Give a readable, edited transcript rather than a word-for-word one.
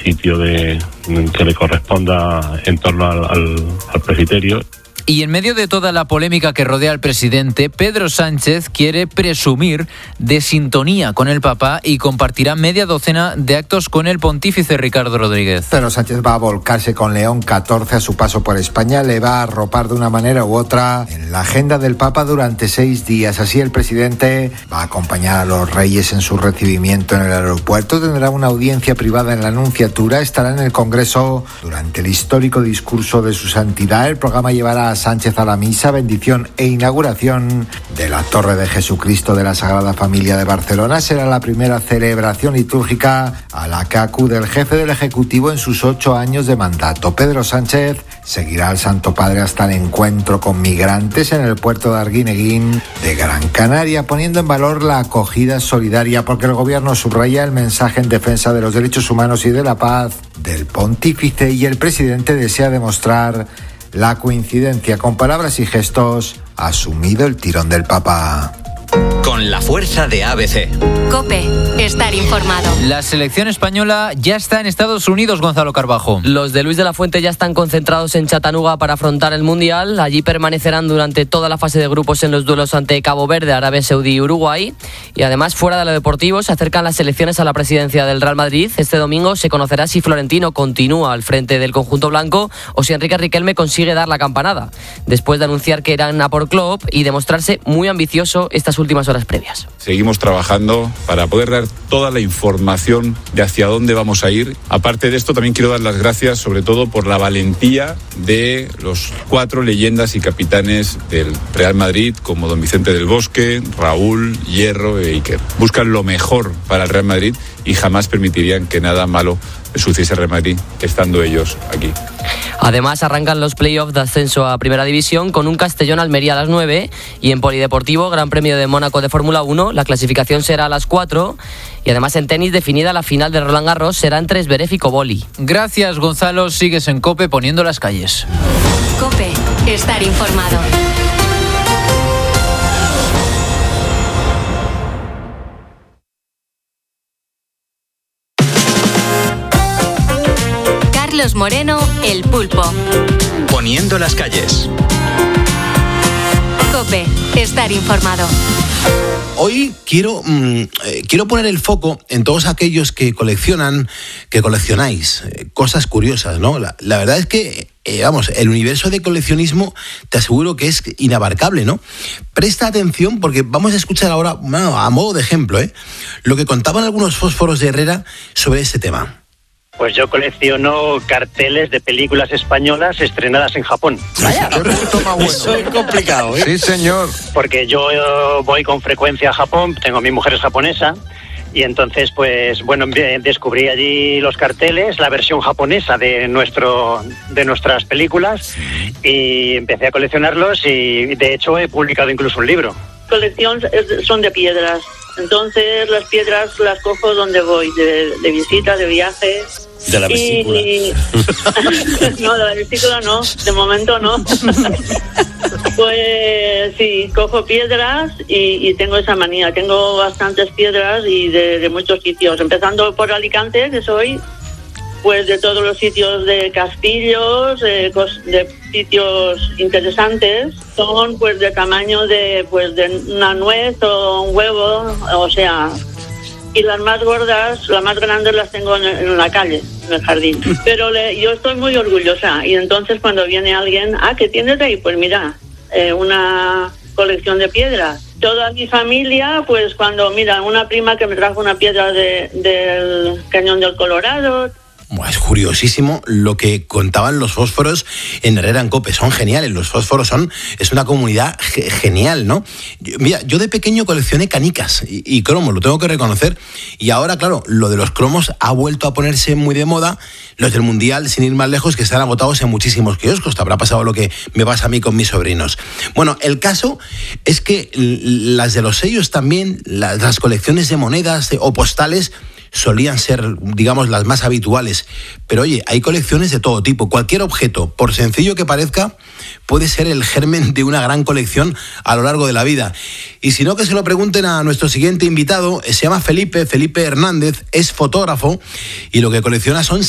sitio que le corresponda en torno al presbiterio. Y en medio de toda la polémica que rodea al presidente, Pedro Sánchez quiere presumir de sintonía con el Papa y compartirá media docena de actos con el pontífice Ricardo Rodríguez. Pedro Sánchez va a volcarse con León XIV a su paso por España, le va a arropar de una manera u otra en la agenda del Papa durante 6 días. Así el presidente va a acompañar a los reyes en su recibimiento en el aeropuerto, tendrá una audiencia privada en la Nunciatura, estará en el Congreso durante el histórico discurso de su santidad. El programa llevará a Sánchez a la misa, bendición e inauguración de la Torre de Jesucristo de la Sagrada Familia de Barcelona. Será la primera celebración litúrgica a la que acude el jefe del Ejecutivo en sus 8 años de mandato. Pedro Sánchez seguirá al Santo Padre hasta el encuentro con migrantes en el puerto de Arguineguín de Gran Canaria, poniendo en valor la acogida solidaria, porque el gobierno subraya el mensaje en defensa de los derechos humanos y de la paz del pontífice, y el presidente desea demostrar la coincidencia con palabras y gestos ha asumido el tirón del Papa. Con la fuerza de ABC. COPE, estar informado. La selección española ya está en Estados Unidos, Gonzalo Carbajo. Los de Luis de la Fuente ya están concentrados en Chattanooga para afrontar el Mundial. Allí permanecerán durante toda la fase de grupos en los duelos ante Cabo Verde, Arabia Saudí y Uruguay. Y además, fuera de lo deportivo, se acercan las elecciones a la presidencia del Real Madrid. Este domingo se conocerá si Florentino continúa al frente del conjunto blanco o si Enrique Riquelme consigue dar la campanada, después de anunciar que irán a por Klopp y demostrarse muy ambicioso estas últimas horas previas. Seguimos trabajando para poder dar toda la información de hacia dónde vamos a ir. Aparte de esto, también quiero dar las gracias sobre todo por la valentía de los 4 leyendas y capitanes del Real Madrid, como don Vicente del Bosque, Raúl, Hierro e Iker. Buscan lo mejor para el Real Madrid y jamás permitirían que nada malo sucediese al Real Madrid estando ellos aquí. Además, arrancan los playoffs de ascenso a Primera División con un Castellón-Almería a las 9 y en Polideportivo, Gran Premio de Mónaco de Fórmula 1, la clasificación será a las 4 y además en tenis definida la final de Roland Garros será entre Zverev y Koboli. Gracias, Gonzalo. Sigues en COPE poniendo las calles. COPE, estar informado. Carlos Moreno, El Pulpo. Poniendo las calles. COPE, estar informado. Hoy quiero poner el foco en todos aquellos que coleccionáis cosas curiosas, ¿no? La verdad es que, el universo de coleccionismo te aseguro que es inabarcable, ¿no? Presta atención porque vamos a escuchar ahora, a modo de ejemplo, lo que contaban algunos fósforos de Herrera sobre este tema. Pues yo colecciono carteles de películas españolas estrenadas en Japón. Vaya, Eso es complicado, ¿eh? Sí, señor. Porque yo voy con frecuencia a Japón, mi mujer es japonesa, y entonces, descubrí allí los carteles, la versión japonesa de nuestras películas, y empecé a coleccionarlos y, de hecho, he publicado incluso un libro. Colección son de piedras. Entonces las piedras las cojo donde voy, de visita, de viaje. De la vesícula. No, de la vesícula no, de momento no. Pues sí, cojo piedras y tengo esa manía. Tengo bastantes piedras y de muchos sitios. Empezando por Alicante, que soy, pues de todos los sitios de castillos, de sitios interesantes. Son pues de tamaño de una nuez o un huevo, o sea, y las más gordas, las más grandes las tengo en la calle, en el jardín. Pero yo estoy muy orgullosa y entonces cuando viene alguien, ¿qué tienes ahí? Pues mira, una colección de piedras. Toda mi familia, pues cuando, mira, una prima que me trajo una piedra del Cañón del Colorado. Es curiosísimo lo que contaban los fósforos en Herrera en COPE. Son geniales, los fósforos es una comunidad genial, ¿no? Yo de pequeño coleccioné canicas y cromos, lo tengo que reconocer. Y ahora, claro, lo de los cromos ha vuelto a ponerse muy de moda. Los del Mundial, sin ir más lejos, que están agotados en muchísimos kioscos. Te habrá pasado lo que me pasa a mí con mis sobrinos. Bueno, el caso es que las de los sellos también, las colecciones de monedas o postales, solían ser, digamos, las más habituales. Pero oye, hay colecciones de todo tipo. Cualquier objeto, por sencillo que parezca, puede ser el germen de una gran colección a lo largo de la vida. Y si no, que se lo pregunten a nuestro siguiente invitado. Se llama Felipe Hernández, es fotógrafo y lo que colecciona son